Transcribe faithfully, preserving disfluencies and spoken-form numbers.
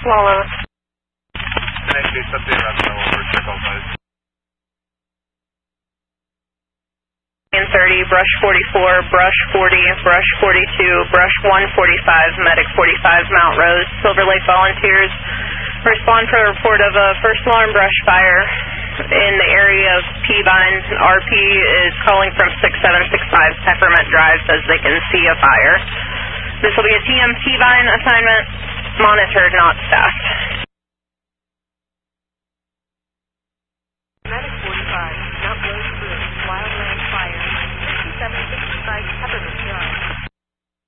Lalo. nine eight update, rapid over, check all sides. thirty, brush forty-four, brush forty, brush forty-two, brush one forty-five, medic forty-five, Mount Rose, Silver Lake Volunteers. Respond for a report of a first alarm brush fire in the area of Peavine. R P is calling from six seven six five Peppermint Drive, says they can see a fire. This will be a T M Peavine assignment, monitored, not staffed.